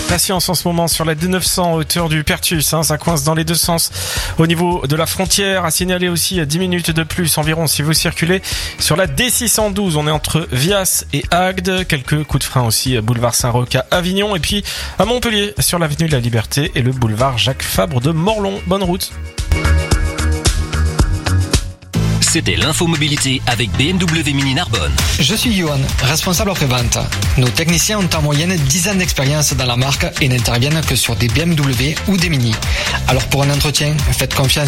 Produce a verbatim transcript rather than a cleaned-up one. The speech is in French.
Patience en ce moment sur la D neuf cents hauteur du Pertus, hein, ça coince dans les deux sens au niveau de la frontière. À signaler aussi à dix minutes de plus environ si vous circulez sur la D six cent douze. On est entre Vias et Agde. Quelques coups de frein aussi à boulevard Saint-Roch à Avignon et puis à Montpellier sur l'avenue de la Liberté et le boulevard Jacques Fabre de Morlon. Bonne route. C'était l'infomobilité avec B M W Mini Narbonne. Je suis Johan, responsable après-vente. Nos techniciens ont en moyenne dix ans d'expérience dans la marque et n'interviennent que sur des B M W ou des Mini. Alors pour un entretien, faites confiance